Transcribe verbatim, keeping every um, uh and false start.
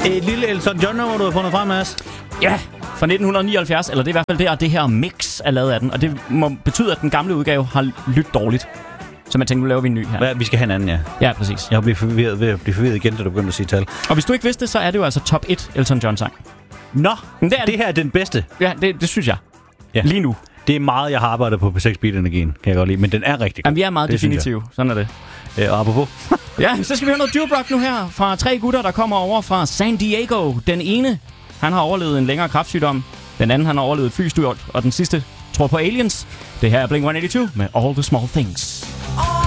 Et lille Elton John-nummer, du har fundet frem, Mads. Ja, fra nitten nioghalvfjerds, eller det er i hvert fald der, og det her mix er lavet af den. Og det må betyde, at den gamle udgave har lyttet dårligt. Så man tænker, nu laver vi en ny her. Hvad, vi skal have en anden, ja. Ja, præcis. Jeg bliver forvirret ved at blive forvirret igen, da du begyndte at sige tal. Og hvis du ikke vidste det, så er det jo altså top et Elton John-sang. Nå, Men det, er det her er den bedste. Ja, det, det synes jeg. Ja. Lige nu. Det er meget, jeg har arbejdet på P seks Beat-energien, kan jeg godt lide. Men den er rigtig god. Jamen, vi er meget det definitive. Sådan er det. Øh, og apropos. Ja, så skal vi høre noget Dubrock nu her. Fra tre gutter, der kommer over fra San Diego. Den ene, han har overlevet en længere kræftsygdom. Den anden, han har overlevet et flystyrt. Og den sidste tror på aliens. Det her er Blink et et to med All the Small Things. All